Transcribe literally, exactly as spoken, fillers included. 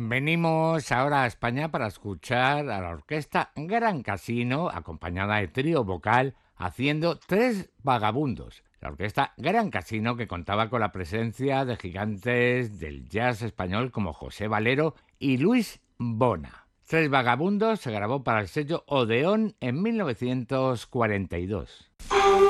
Venimos ahora a España para escuchar a la orquesta Gran Casino, acompañada de trío vocal, haciendo Tres Vagabundos. La orquesta Gran Casino, que contaba con la presencia de gigantes del jazz español como José Valero y Luis Bona. Tres Vagabundos se grabó para el sello Odeón en mil novecientos cuarenta y dos.